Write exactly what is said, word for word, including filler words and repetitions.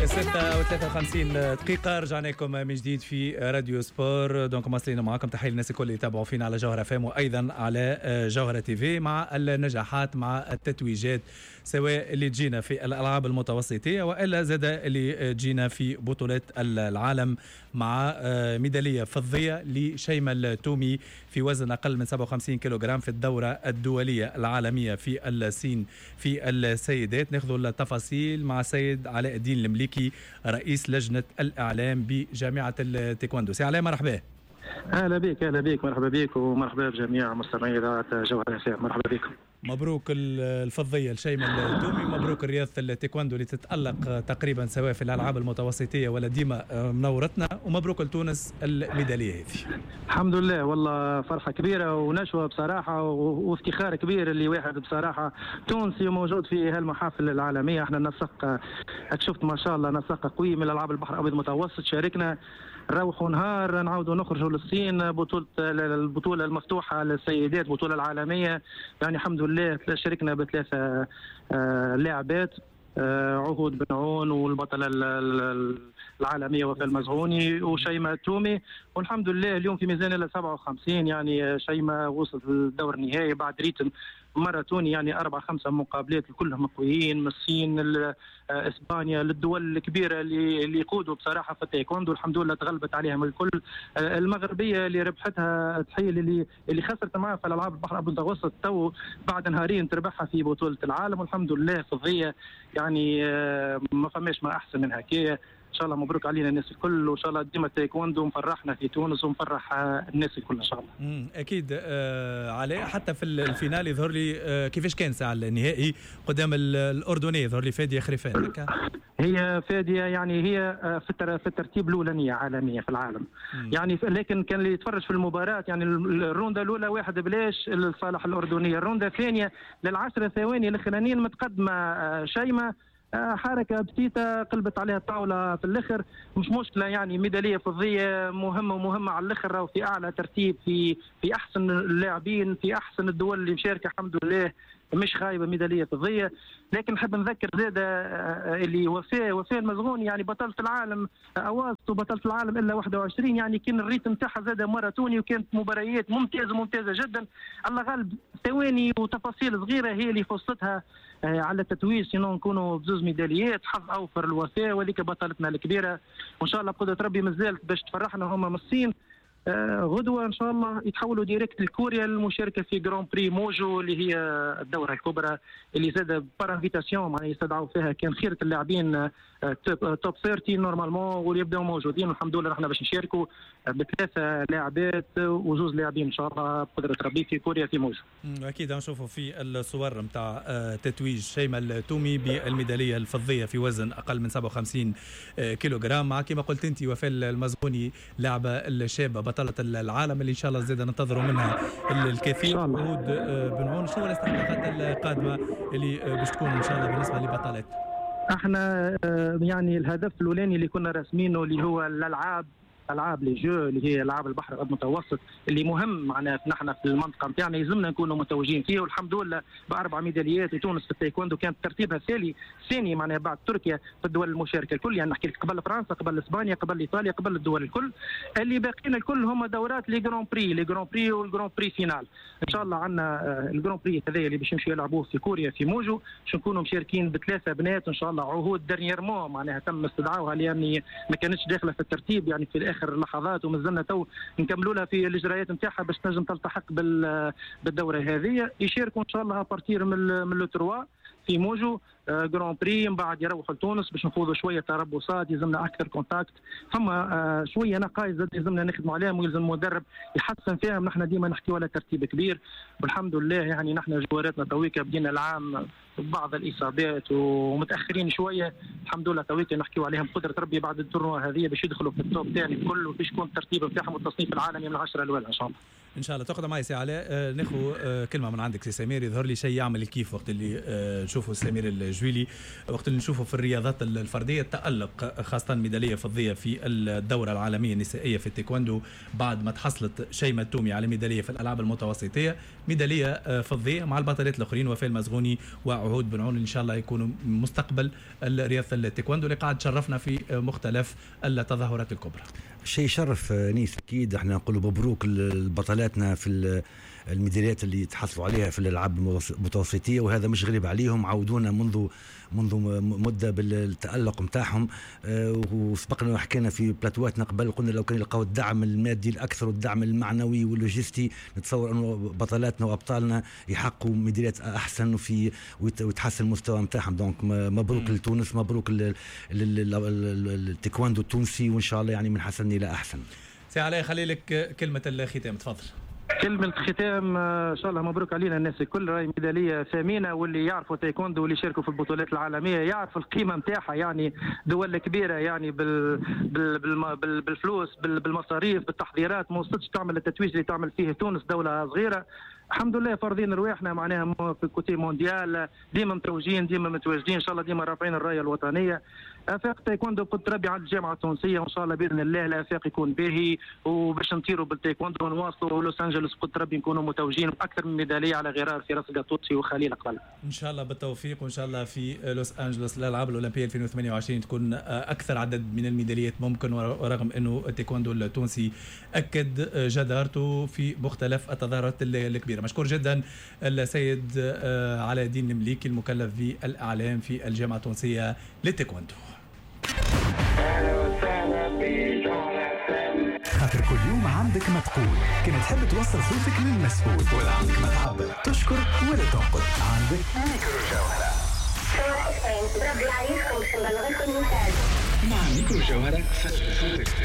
ستة وثلاثة وخمسين دقيقة رجعنا لكم من جديد في راديو سبور. دونك مواصلين معكم. تحية للناس الكل اللي يتابعوا فينا على جوهرة فام وأيضا على جوهرة تي في، مع النجاحات مع التتويجات سواء اللي تجينا في الألعاب المتوسطية وإلا زاد اللي تجينا في بطولات العالم، مع ميدالية فضية لشيماء التومي في وزن أقل من سبعة وخمسين كيلوغرام في الدورة الدولية العالمية في الصين في السيدات. ناخذ التفاصيل مع سيد علاء الدين المليكي رئيس لجنة الإعلام بجامعة التايكوندو. سي علاء مرحبا. اهلا بك اهلا بك مرحبا بك ومرحبا بجميع مستمعي اذاعه جوهرة فام. مرحبا بكم. مبروك الفضيه لشيماء التومي، مبروك رياضه التايكوندو اللي تتالق تقريبا سواء في الالعاب المتوسطيه ولا ديما منورتنا، ومبروك لتونس الميداليه هذه. الحمد لله، والله فرحه كبيره ونشوه بصراحه وافتخار كبير اللي واحد بصراحه تونسي موجود في هالمحافل العالميه. احنا نسق شفت ما شاء الله نسق قوي من العاب البحر الابيض المتوسط، شاركنا نروحوا نهار نعاودوا نخرجوا للصين، بطوله البطوله المفتوحه للسيدات بطوله العالميه، يعني الحمد لله شاركنا بثلاثه لاعبات، عهود بن عون والبطله العالميه وفاء المزغوني وشيماء التومي، والحمد لله اليوم في ميزان ال سبعة وخمسين. يعني شيماء وصلت للدور النهائي بعد ريتم ماراثوني، يعني أربع خمسة مقابلات كلهم قويين من الصين اسبانيا للدول الكبيره اللي اللي يقودوا بصراحه في التايكوندو، الحمد لله تغلبت عليهم الكل. المغربيه اللي ربحتها تحيه اللي اللي خسرت معها في الالعاب البحر الابيض المتوسط تو بعد نهارين تربحها في بطوله العالم، والحمد لله فضيه، يعني ما فماش ما احسن من هكايا. ان شاء الله مبروك علينا الناس الكل، وان شاء الله ديما التايكوندو مفرحنا في تونس ومفرح الناس الكل ان شاء الله. امم اكيد. آه علاء، حتى في الفينال يظهر لي آه كيفاش كان ساعه النهائي قدام الاردنيه، يظهر لي فاديه خريفان. هي فاديه يعني هي في في الترتيب الاولانيه عالميه في العالم. مم. يعني لكن كان اللي يتفرج في المباراه يعني الروندا الاولى واحد بلاش لصالح الاردنيه، الروندا الثانيه للعشر ثواني الاخرانيين متقدمه شيماء، حركه بسيطه قلبت عليها الطاوله في الاخر، مش مشكله يعني ميداليه فضيه مهمه ومهمه على الاخر، وفي اعلى ترتيب في في احسن اللاعبين في احسن الدول اللي مشاركه، الحمد لله مش خايبه ميداليه فضيه. لكن نحب نذكر زاده اللي وفاء وفاء المزغوني يعني بطله العالم اواسط وبطله العالم الا واحد وعشرين، يعني كان الريتم تاعها زاده ماراثوني وكانت مباريات ممتازه ممتازه جدا. الله غالب ثواني وتفاصيل صغيره هي اللي فصلتها على التتويج، سينو نكونوا بزوز ميداليات. حظ اوفر الوفاء وليك بطلتنا الكبيره، وان شاء الله بقدره ربي مازالت باش تفرحنا هما من الصين. آه غدوه ان شاء الله يتحولوا ديريكت لكوريا للمشاركه في جران بري موجو اللي هي الدوره الكبرى اللي زاد بارانفيتاسيون معناها يستدعوا فيها كان خيره اللاعبين آه توب ثلاثين نورمالمون واللي يبداو موجودين، والحمد لله نحن باش نشاركوا بثلاثه لاعبات وزوز لاعبين ان شاء الله بقدره ربي في كوريا في موجو. اكيد نشوفوا في الصور نتاع تتويج شيماء التومي بالميداليه الفضيه في وزن اقل من سبعة وخمسين كيلوغرام، مع كما قلت انت وفاء المزغوني لاعبه الشابه بطله العالم اللي ان شاء الله زاد ننتظروا منها الكثير. عهود بن عون، شو الاستحقاقات القادمه اللي باش تكون ان شاء الله بالنسبه لبطلات؟ احنا يعني الهدف الاولاني اللي كنا راسمينه اللي هو الالعاب العاب لي جو اللي هي العاب البحر المتوسط اللي مهم معنا نحن في المنطقه نتاعنا يلزمنا نكونوا متوجين فيه، والحمد لله باربع ميداليات. وتونس في التايكوندو كانت ترتيبها الثاني ثاني معناها بعد تركيا في الدول المشاركه الكل، يعني نحكي لك قبل فرنسا قبل اسبانيا قبل ايطاليا قبل الدول الكل. اللي باقيين الكل هما دورات لي جران بري لي جران بري والجران بري فينال. ان شاء الله عندنا الجران بري هذا اللي باش يمشوا يلعبوه في كوريا في موجو، باش نكونوا مشاركين بثلاثه بنات ان شاء الله. عهود ديرنييرمون معناها تم استدعائها لاني ما كانتش داخله في الترتيب يعني في اخر اللحظات، ومازلنا تو نكملوا لها في الاجراءات نتاعها باش تنجم تلتحق بالدوره هذه. يشاركوا ان شاء الله بارتير من من لو تروا في موجو جران بري، من بعد يروحوا لتونس باش نخوضوا شويه تربصات، يلزمنا اكثر كونتاكت، فما شويه نقائص يلزمنا نخدموا عليهم ويلزم المدرب يحسن فيهم. نحن ديما نحكيوا على ترتيب كبير، والحمد لله يعني نحن جواراتنا تويكا بدينا العام بعض الاصابات ومتاخرين شويه، الحمد لله تويكا نحكيوا عليهم بقدره ربي بعد التورنوا هذه باش يدخلوا في التوب ثاني الكل وباش يكون الترتيب نتاعهم والتصنيف العالمي من العشره الاوائل ان شاء الله. ان شاء الله. تاخذ معي سي علاء ناخذ كلمه من عندك سي سمير. يظهر لي شيء يعمل الكيف وقت اللي نشوفه سمير الجويلي، وقت اللي نشوفه في الرياضات الفرديه التالق، خاصه ميداليه فضيه في الدوره العالميه النسائيه في التايكوندو بعد ما تحصلت شيماء التومي على ميداليه في الالعاب المتوسطيه، ميداليه فضيه مع البطلات الاخرين وفاء المزغوني وعهود بن عون ان شاء الله يكونوا مستقبل رياضه التايكوندو اللي قاعد تشرفنا في مختلف التظاهرات الكبرى. شيء يشرف نيس، اكيد احنا نقول مبروك لبطلاتنا في الميداليات اللي تحصلوا عليها في الالعاب المتوسطيه، وهذا مش غريب عليهم، عودونا منذ منذ مده بالتالق نتاعهم. وسبقنا وحكينا في بلاتواتنا قبل، قلنا لو كان يلقاو الدعم المادي الاكثر والدعم المعنوي واللوجستي، نتصور انه بطلاتنا وابطالنا يحققوا ميداليات احسن وفي ويتحسن المستوى نتاعهم. دونك مبروك لتونس، مبروك التايكواندو التونسي، وان شاء الله يعني من حسن الى احسن. سي علاء خلي لك كلمه الختام، تفضل. كلمة الختام إن شاء الله مبروك علينا الناس الكل، راهي ميدالية ثمينة، واللي يعرفوا تايكوندو واللي يشاركوا في البطولات العالمية يعرفوا القيمة نتاعها، يعني دول كبيرة يعني بال بال بال بالفلوس بالمصاريف بالتحضيرات ما وصلتش تعمل التتويج اللي تعمل فيه تونس، دولة صغيرة الحمد لله فارضين رواحنا معناها في الكوتي مونديال، ديما متوجين ديما متواجدين ان شاء الله، ديما رافعين الرايه الوطنيه. افاق تايكوندو قلت ربي على الجامعه التونسيه، وان شاء الله باذن الله الافاق يكون باهي، وباش نطيروا بالتايكوندو ونواصلوا لوس انجلوس قلت ربي نكونوا متوجين باكثر من ميداليه على غرار في راس قطوطي وخليل قبل. ان شاء الله بالتوفيق، وان شاء الله في لوس انجلوس الالعاب الاولمبيه ألفين وثمانية وعشرين تكون اكثر عدد من الميداليات ممكن، ورغم انه التايكوندو التونسي اكد جدارته في مختلف التظاهرات الكبيره. مشكور جدا السيد علاء الدين المليكي المكلف بالاعلام في الجامعه التونسيه للتايكوندو. خاطر كل يوم عندك ما تقول، كما تحب توصل صوتك للمسؤول ولا عندك ما تعبر، تشكر ولا تنقد، عندك ميكرو جوهرة. مع ميكرو جوهرة فتح صوتك.